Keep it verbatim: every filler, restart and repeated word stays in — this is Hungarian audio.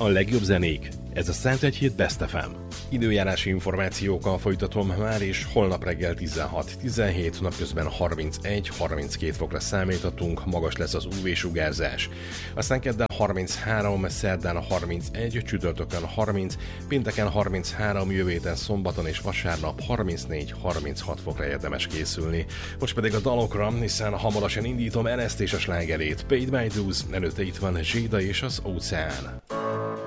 A legjobb zenék. Ez a Szentegy hét Best ef em. Időjárási információkkal folytatom már, és holnap reggel tizenhat tizenhét, napközben harmincegy harminckét fokra számíthatunk, magas lesz az ú vé-sugárzás. Aztán kedden harminchárom, szerdán harmincegy, csütörtökön harminc, pénteken harminchárom, jövő héten szombaton és vasárnap harmincnégy harminchat fokra érdemes készülni. Most pedig a dalokra, hiszen hamarosan indítom en es té és a slágerét. Paid My Dues, előtte itt van Zséda és az Óceán.